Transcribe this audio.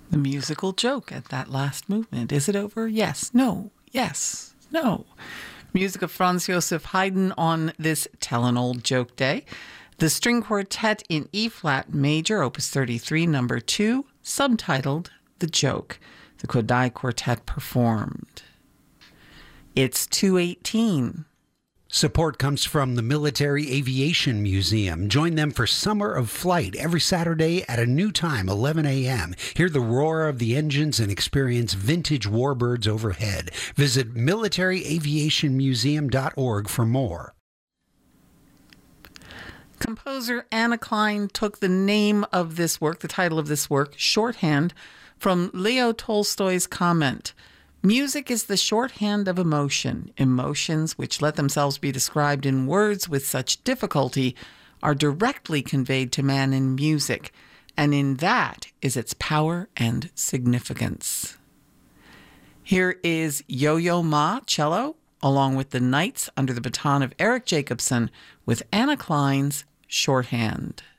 The musical joke at that last movement. Is it over? Yes. No. Yes. No. Music of Franz Joseph Haydn on this Tell an Old Joke Day. The String Quartet in E-flat major, Opus 33, number 2, subtitled The Joke. The Kodály Quartet performed. It's 2:18. Support comes from the Military Aviation Museum. Join them for Summer of Flight every Saturday at a new time, 11 a.m. Hear the roar of the engines and experience vintage warbirds overhead. Visit militaryaviationmuseum.org for more. Composer Anna Klein took the name of this work, the title of this work, shorthand, from Leo Tolstoy's comment. Music is the shorthand of emotion. Emotions which let themselves be described in words with such difficulty are directly conveyed to man in music, and in that is its power and significance. Here is Yo-Yo Ma cello, along with the Knights under the baton of Eric Jacobson, with Anna Klein's Shorthand.